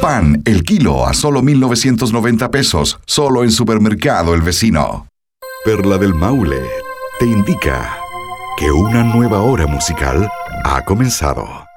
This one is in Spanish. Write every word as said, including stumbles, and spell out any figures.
Pan, el kilo a solo mil novecientos noventa pesos, solo en Supermercado El Vecino. Perla del Maule te indica que una nueva hora musical ha comenzado.